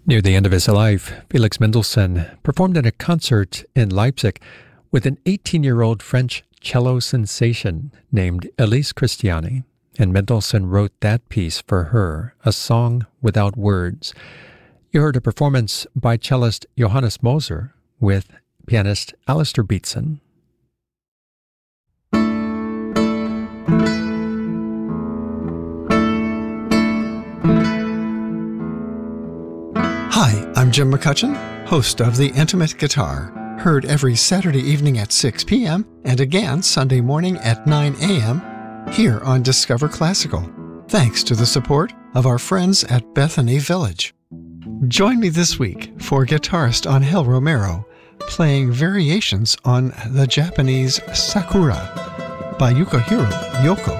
Near the end of his life, Felix Mendelssohn performed at a concert in Leipzig with an 18-year-old French cello sensation named Elise Christiani, and Mendelssohn wrote that piece for her, A Song Without Words. You heard a performance by cellist Johannes Moser with pianist Alistair Beatson. Hi, I'm Jim McCutcheon, host of The Intimate Guitar, heard every Saturday evening at 6 p.m. and again Sunday morning at 9 a.m. here on Discover Classical, thanks to the support of our friends at Bethany Village. Join me this week for guitarist Angel Romero playing variations on the Japanese Sakura by Yukihiro Yoko.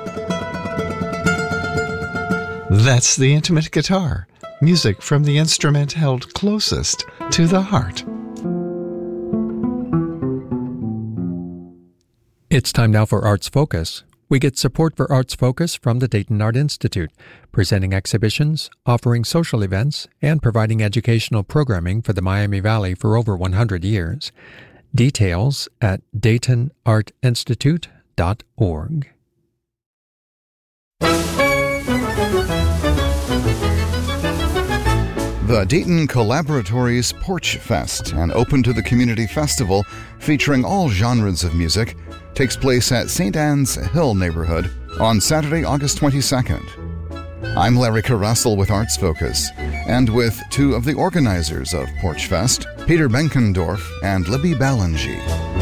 That's The Intimate Guitar. Music from the instrument held closest to the heart. It's time now for Arts Focus. We get support for Arts Focus from the Dayton Art Institute, presenting exhibitions, offering social events, and providing educational programming for the Miami Valley for over 100 years. Details at DaytonArtInstitute.org. The Dayton Collaboratories Porch Fest, an open-to-the-community festival featuring all genres of music, takes place at St. Anne's Hill neighborhood on Saturday, August 22nd. I'm Larry Carrussell with Arts Focus, and with two of the organizers of Porch Fest, Peter Benkendorf and Libby Ballingy.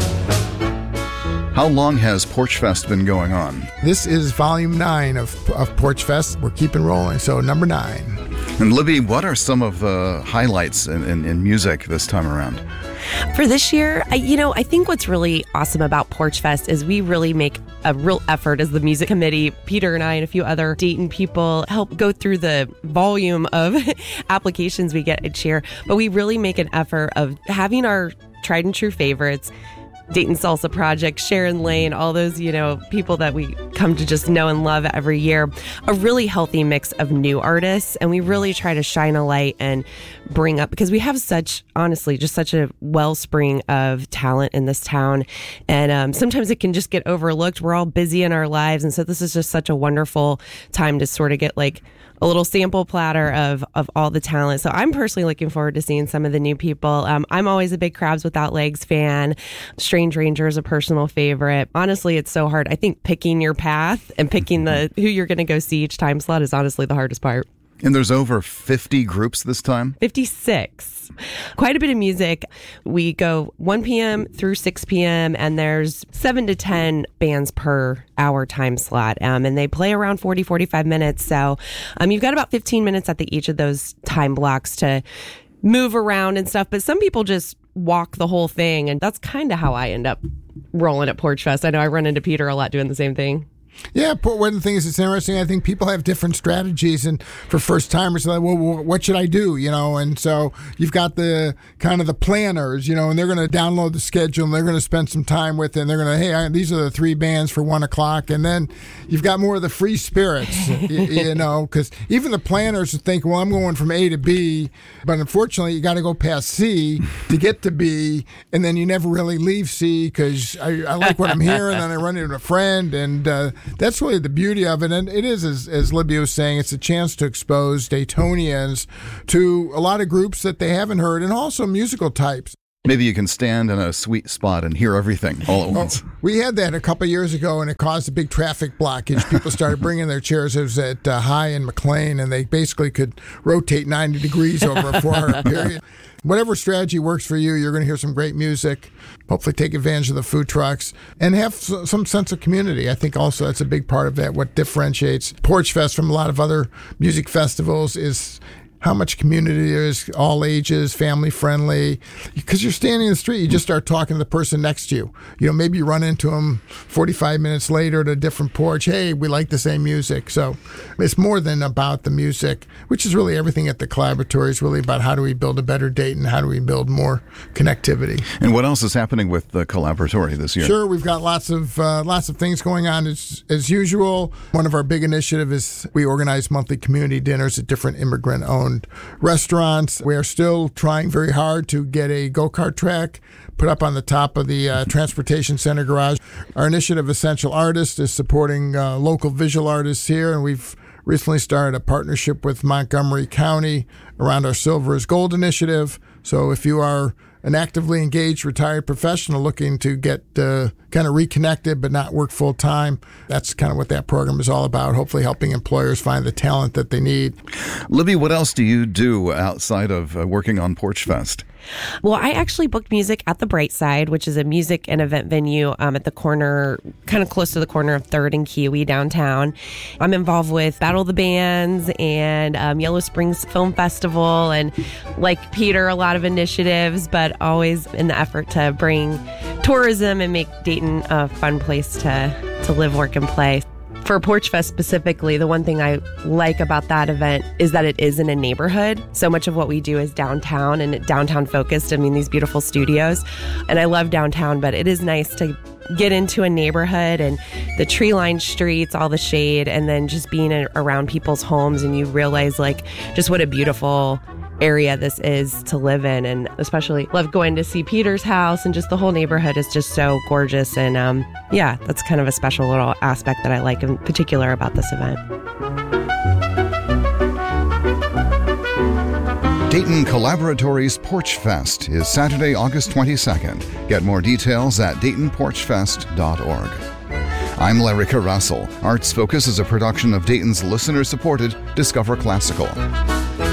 How long has Porch Fest been going on? This is volume 9 of Porch Fest. We're keeping rolling, so number 9. And Libby, what are some of the highlights in music this time around? For this year, I think what's really awesome about Porch Fest is we really make a real effort as the music committee. Peter and I and a few other Dayton people help go through the volume of applications we get each year. But we really make an effort of having our tried and true favorites, Dayton Salsa Project, Sharon Lane, all those, people that we come to just know and love every year. A really healthy mix of new artists. And we really try to shine a light and bring up, because we have such a wellspring of talent in this town. And sometimes it can just get overlooked. We're all busy in our lives. And so this is just such a wonderful time to sort of get like a little sample platter of all the talent. So I'm personally looking forward to seeing some of the new people. I'm always a big Crabs Without Legs fan. Strange Ranger is a personal favorite. Honestly, it's so hard. I think picking your path and picking who you're going to go see each time slot is honestly the hardest part. And there's over 50 groups this time? 56. Quite a bit of music. We go 1 p.m. through 6 p.m. and there's 7 to 10 bands per hour time slot. And they play around 45 minutes. So you've got about 15 minutes at each of those time blocks to move around and stuff. But some people just walk the whole thing. And that's kind of how I end up rolling at Porch Fest. I know I run into Peter a lot doing the same thing. Yeah, one of the things that's interesting, I think people have different strategies, and for first timers, like, well, what should I do? And so you've got the kind of the planners, and they're going to download the schedule and they're going to spend some time with it, and they're going to, hey, these are the 3 bands for 1 o'clock, and then you've got more of the free spirits, because even the planners think, well, I'm going from A to B, but unfortunately you got to go past C to get to B, and then you never really leave C because I like what I'm hearing, and then I run into a friend, and that's really the beauty of it. And it is, as Libby was saying, it's a chance to expose Daytonians to a lot of groups that they haven't heard, and also musical types. Maybe you can stand in a sweet spot and hear everything all at once. We had that a couple of years ago, and it caused a big traffic blockage. People started bringing their chairs. It was at High and McLean, and they basically could rotate 90 degrees over a 4-hour period. Whatever strategy works for you, you're going to hear some great music, hopefully take advantage of the food trucks, and have some sense of community. I think also that's a big part of that. What differentiates Porch Fest from a lot of other music festivals is how much community there is, all ages, family friendly. Because you're standing in the street, you just start talking to the person next to you. Maybe you run into them 45 minutes later at a different porch. Hey, we like the same music. So it's more than about the music, which is really everything at the Collaboratory is really about how do we build a better Dayton, how do we build more connectivity. And what else is happening with the Collaboratory this year? Sure, we've got lots of things going on as usual. One of our big initiatives is we organize monthly community dinners at different immigrant-owned around restaurants. We are still trying very hard to get a go-kart track put up on the top of the Transportation Center garage. Our initiative, Essential Artists, is supporting local visual artists here, and we've recently started a partnership with Montgomery County around our Silver is Gold initiative. So if you are an actively engaged retired professional looking to get kind of reconnected but not work full time, that's kind of what that program is all about, hopefully helping employers find the talent that they need. Libby, what else do you do outside of working on Porch Fest? Well, I actually booked music at the Bright Side, which is a music and event venue at the corner, kind of close to the corner of 3rd and Kiwi downtown. I'm involved with Battle of the Bands and Yellow Springs Film Festival, and like Peter, a lot of initiatives, but always in the effort to bring tourism and make Dayton a fun place to live, work, and play. For Porch Fest specifically, the one thing I like about that event is that it is in a neighborhood. So much of what we do is downtown and downtown focused. I mean, these beautiful studios. And I love downtown, but it is nice to get into a neighborhood and the tree-lined streets, all the shade, and then just being around people's homes, and you realize like just what a beautiful area this is to live in. And especially love going to see Peter's house, and just the whole neighborhood is just so gorgeous. And yeah, that's kind of a special little aspect that I like in particular about this event. Dayton Collaboratories Porch Fest is Saturday, August 22nd. Get more details at DaytonPorchFest.org. I'm Larry Russell. Arts Focus is a production of Dayton's listener-supported Discover Classical.